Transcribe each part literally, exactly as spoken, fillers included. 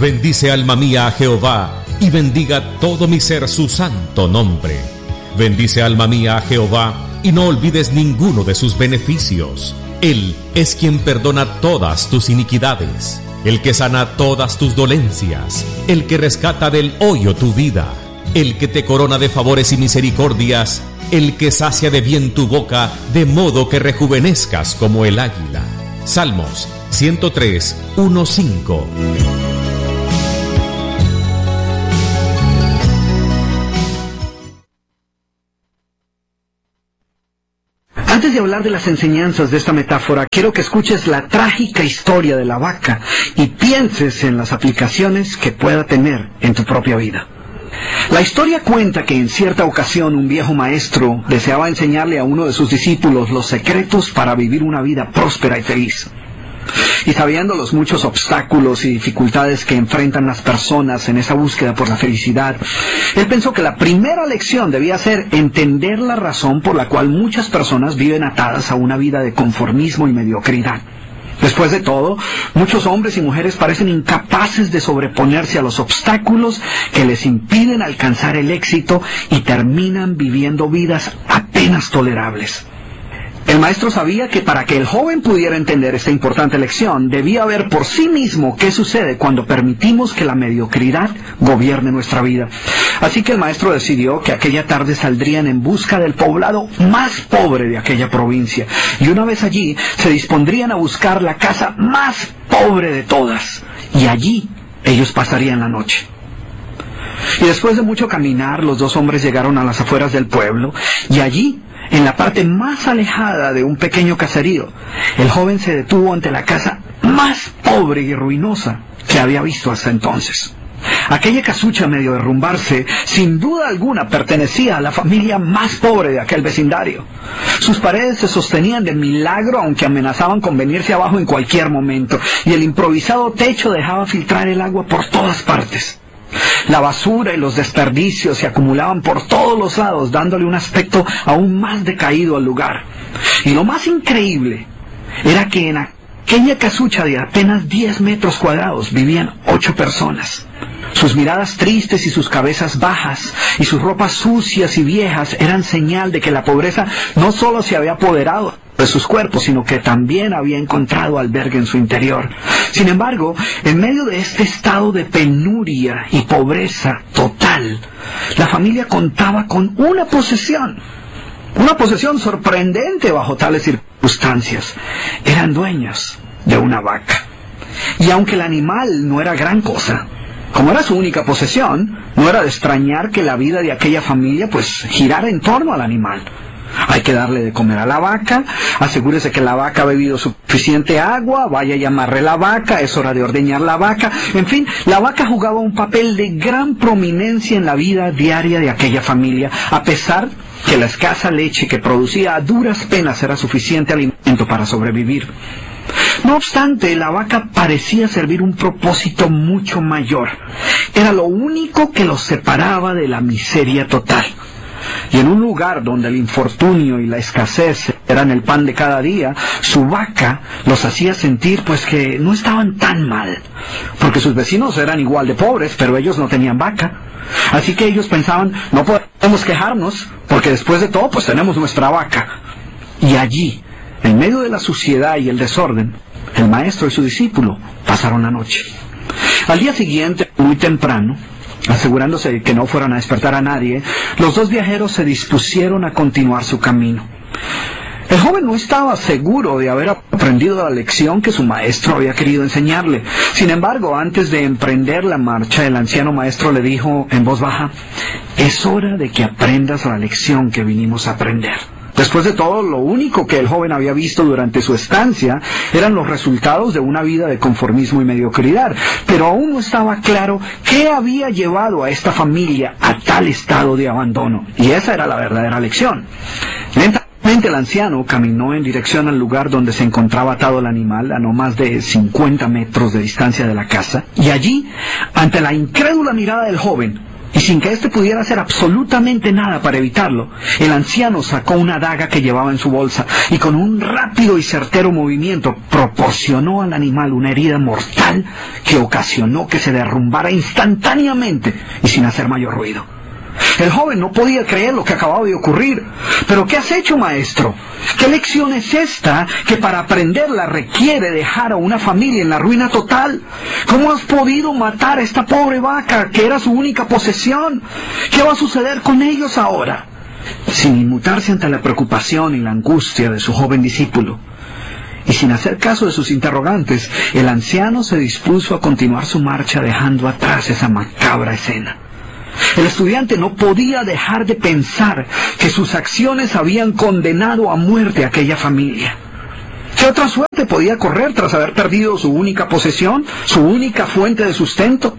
Bendice alma mía a Jehová, y bendiga todo mi ser su santo nombre. Bendice alma mía a Jehová, y no olvides ninguno de sus beneficios. Él es quien perdona todas tus iniquidades, el que sana todas tus dolencias, el que rescata del hoyo tu vida, el que te corona de favores y misericordias, el que sacia de bien tu boca, de modo que rejuvenezcas como el águila. Salmos ciento tres, uno, cinco. Antes de hablar de las enseñanzas de esta metáfora, quiero que escuches la trágica historia de la vaca y pienses en las aplicaciones que pueda tener en tu propia vida. La historia cuenta que en cierta ocasión un viejo maestro deseaba enseñarle a uno de sus discípulos los secretos para vivir una vida próspera y feliz. Y sabiendo los muchos obstáculos y dificultades que enfrentan las personas en esa búsqueda por la felicidad, él pensó que la primera lección debía ser entender la razón por la cual muchas personas viven atadas a una vida de conformismo y mediocridad. Después de todo, muchos hombres y mujeres parecen incapaces de sobreponerse a los obstáculos que les impiden alcanzar el éxito y terminan viviendo vidas apenas tolerables. El maestro sabía que para que el joven pudiera entender esta importante lección, debía ver por sí mismo qué sucede cuando permitimos que la mediocridad gobierne nuestra vida. Así que el maestro decidió que aquella tarde saldrían en busca del poblado más pobre de aquella provincia, y una vez allí se dispondrían a buscar la casa más pobre de todas, y allí ellos pasarían la noche. Y después de mucho caminar, los dos hombres llegaron a las afueras del pueblo, y allí, en la parte más alejada de un pequeño caserío, el joven se detuvo ante la casa más pobre y ruinosa que había visto hasta entonces. Aquella casucha, medio derrumbarse, sin duda alguna pertenecía a la familia más pobre de aquel vecindario. Sus paredes se sostenían de milagro, aunque amenazaban con venirse abajo en cualquier momento, y el improvisado techo dejaba filtrar el agua por todas partes. La basura y los desperdicios se acumulaban por todos los lados, dándole un aspecto aún más decaído al lugar. Y lo más increíble era que en aquella casucha de apenas diez metros cuadrados vivían ocho personas. Sus miradas tristes y sus cabezas bajas y sus ropas sucias y viejas eran señal de que la pobreza no solo se había apoderado de sus cuerpos, sino que también había encontrado albergue en su interior. Sin embargo, en medio de este estado de penuria y pobreza total, la familia contaba con una posesión, una posesión sorprendente bajo tales circunstancias. Eran dueños de una vaca. Y aunque el animal no era gran cosa, como era su única posesión, no era de extrañar que la vida de aquella familia pues girara en torno al animal. Hay que darle de comer a la vaca, asegúrese que la vaca ha bebido suficiente agua, vaya y amarre la vaca, es hora de ordeñar la vaca. En fin, la vaca jugaba un papel de gran prominencia en la vida diaria de aquella familia, a pesar que la escasa leche que producía a duras penas era suficiente alimento para sobrevivir. No obstante, la vaca parecía servir un propósito mucho mayor. Era lo único que los separaba de la miseria total. Y en un lugar donde el infortunio y la escasez eran el pan de cada día, su vaca los hacía sentir pues que no estaban tan mal, porque sus vecinos eran igual de pobres, pero ellos no tenían vaca. Así que ellos pensaban, no podemos quejarnos, porque después de todo pues tenemos nuestra vaca. Y allí, en medio de la suciedad y el desorden, el maestro y su discípulo pasaron la noche. Al día siguiente, muy temprano, asegurándose de que no fueran a despertar a nadie, los dos viajeros se dispusieron a continuar su camino. El joven no estaba seguro de haber aprendido la lección que su maestro había querido enseñarle. Sin embargo, antes de emprender la marcha, el anciano maestro le dijo en voz baja: «Es hora de que aprendas la lección que vinimos a aprender». Después de todo, lo único que el joven había visto durante su estancia eran los resultados de una vida de conformismo y mediocridad, pero aún no estaba claro qué había llevado a esta familia a tal estado de abandono, y esa era la verdadera lección. Lentamente el anciano caminó en dirección al lugar donde se encontraba atado el animal, a no más de cincuenta metros de distancia de la casa, y allí, ante la incrédula mirada del joven, Y sin que éste pudiera hacer absolutamente nada para evitarlo, el anciano sacó una daga que llevaba en su bolsa y con un rápido y certero movimiento proporcionó al animal una herida mortal que ocasionó que se derrumbara instantáneamente y sin hacer mayor ruido. El joven no podía creer lo que acababa de ocurrir. ¿Pero qué has hecho, maestro? ¿Qué lección es esta que para aprenderla requiere dejar a una familia en la ruina total? ¿Cómo has podido matar a esta pobre vaca que era su única posesión? ¿Qué va a suceder con ellos ahora? Sin inmutarse ante la preocupación y la angustia de su joven discípulo, y sin hacer caso de sus interrogantes, el anciano se dispuso a continuar su marcha dejando atrás esa macabra escena. El estudiante no podía dejar de pensar que sus acciones habían condenado a muerte a aquella familia. ¿Qué otra suerte podía correr tras haber perdido su única posesión, su única fuente de sustento?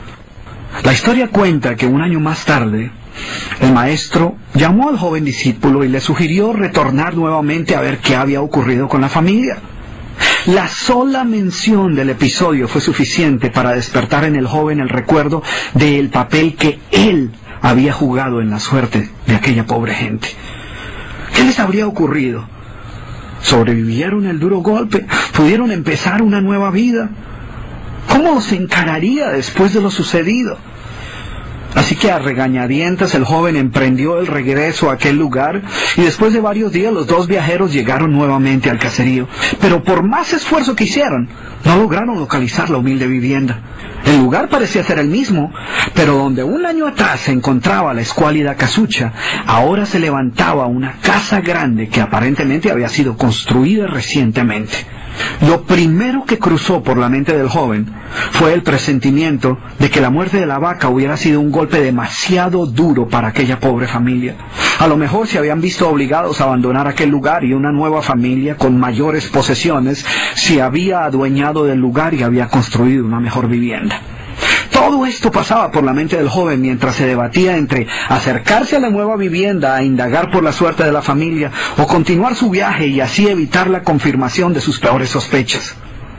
La historia cuenta que un año más tarde, el maestro llamó al joven discípulo y le sugirió retornar nuevamente a ver qué había ocurrido con la familia. La sola mención del episodio fue suficiente para despertar en el joven el recuerdo del papel que él había jugado en la suerte de aquella pobre gente. ¿Qué les habría ocurrido? ¿Sobrevivieron el duro golpe? ¿Pudieron empezar una nueva vida? ¿Cómo los encararía después de lo sucedido? Así que a regañadientas el joven emprendió el regreso a aquel lugar y después de varios días los dos viajeros llegaron nuevamente al caserío. Pero por más esfuerzo que hicieron, no lograron localizar la humilde vivienda. El lugar parecía ser el mismo, pero donde un año atrás se encontraba la escuálida casucha, ahora se levantaba una casa grande que aparentemente había sido construida recientemente. Lo primero que cruzó por la mente del joven fue el presentimiento de que la muerte de la vaca hubiera sido un golpe demasiado duro para aquella pobre familia. A lo mejor se habían visto obligados a abandonar aquel lugar y una nueva familia con mayores posesiones se había adueñado del lugar y había construido una mejor vivienda. Todo esto pasaba por la mente del joven mientras se debatía entre acercarse a la nueva vivienda a indagar por la suerte de la familia o continuar su viaje y así evitar la confirmación de sus peores sospechas.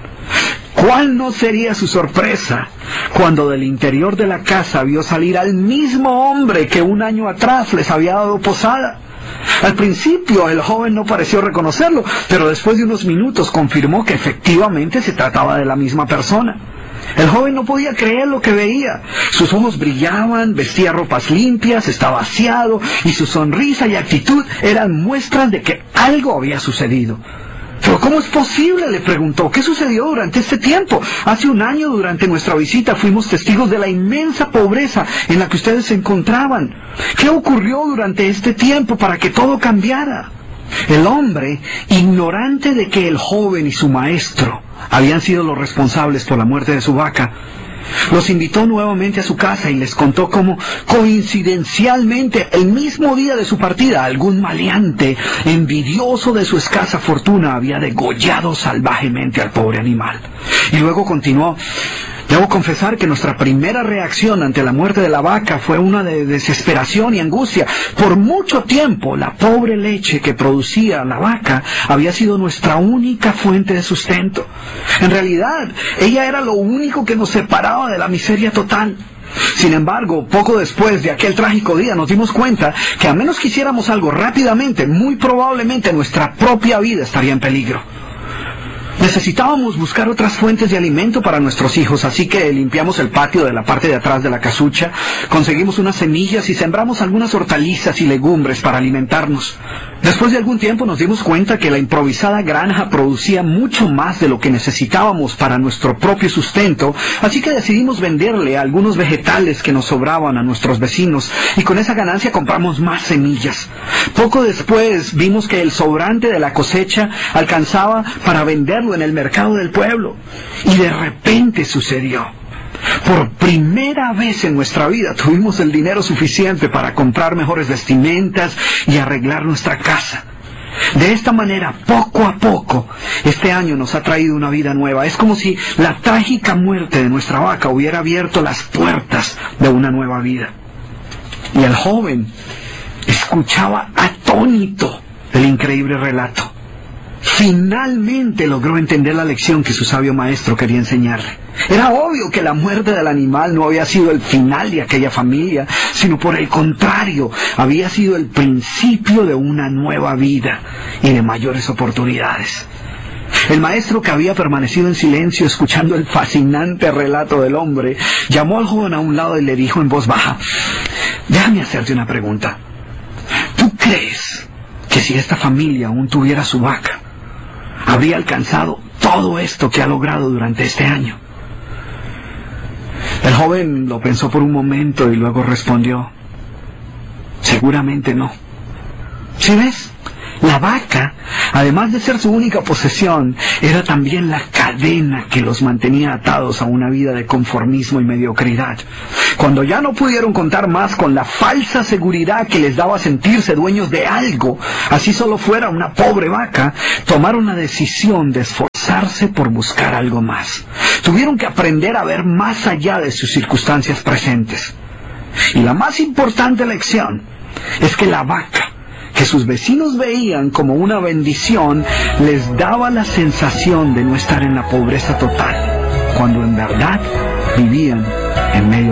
¿Cuál no sería su sorpresa cuando del interior de la casa vio salir al mismo hombre que un año atrás les había dado posada? Al principio el joven no pareció reconocerlo, pero después de unos minutos confirmó que efectivamente se trataba de la misma persona. El joven no podía creer lo que veía. Sus ojos brillaban, vestía ropas limpias, estaba aseado, y su sonrisa y actitud eran muestras de que algo había sucedido. ¿Pero cómo es posible?, le preguntó. ¿Qué sucedió durante este tiempo? Hace un año, durante nuestra visita, fuimos testigos de la inmensa pobreza en la que ustedes se encontraban. ¿Qué ocurrió durante este tiempo para que todo cambiara? El hombre, ignorante de que el joven y su maestro habían sido los responsables por la muerte de su vaca, los invitó nuevamente a su casa y les contó cómo, coincidencialmente, el mismo día de su partida, algún maleante, envidioso de su escasa fortuna, había degollado salvajemente al pobre animal. Y luego continuó: debo confesar que nuestra primera reacción ante la muerte de la vaca fue una de desesperación y angustia. Por mucho tiempo, la pobre leche que producía la vaca había sido nuestra única fuente de sustento. En realidad, ella era lo único que nos separaba de la miseria total. Sin embargo, poco después de aquel trágico día nos dimos cuenta que a menos que hiciéramos algo rápidamente, muy probablemente nuestra propia vida estaría en peligro. Necesitábamos buscar otras fuentes de alimento para nuestros hijos, así que limpiamos el patio de la parte de atrás de la casucha, conseguimos unas semillas y sembramos algunas hortalizas y legumbres para alimentarnos. Después de algún tiempo nos dimos cuenta que la improvisada granja producía mucho más de lo que necesitábamos para nuestro propio sustento, así que decidimos venderle algunos vegetales que nos sobraban a nuestros vecinos y con esa ganancia compramos más semillas. Poco después vimos que el sobrante de la cosecha alcanzaba para venderlo en el mercado del pueblo. Y de repente sucedió. Por primera vez en nuestra vida tuvimos el dinero suficiente para comprar mejores vestimentas y arreglar nuestra casa. De esta manera, poco a poco, este año nos ha traído una vida nueva. Es como si la trágica muerte de nuestra vaca hubiera abierto las puertas de una nueva vida. Y el joven escuchaba atónito el increíble relato. Finalmente logró entender la lección que su sabio maestro quería enseñarle. Era obvio que la muerte del animal no había sido el final de aquella familia, sino por el contrario, había sido el principio de una nueva vida y de mayores oportunidades. El maestro, que había permanecido en silencio escuchando el fascinante relato del hombre, llamó al joven a un lado y le dijo en voz baja: déjame hacerte una pregunta. ¿Tú crees que si esta familia aún tuviera su vaca, habría alcanzado todo esto que ha logrado durante este año? El joven lo pensó por un momento y luego respondió: seguramente no. ¿Sí ves? La vaca, además de ser su única posesión, era también la cadena que los mantenía atados a una vida de conformismo y mediocridad. Cuando ya no pudieron contar más con la falsa seguridad que les daba sentirse dueños de algo, así solo fuera una pobre vaca, tomaron la decisión de esforzarse por buscar algo más. Tuvieron que aprender a ver más allá de sus circunstancias presentes. Y la más importante lección es que la vaca, que sus vecinos veían como una bendición, les daba la sensación de no estar en la pobreza total, cuando en verdad vivían en medio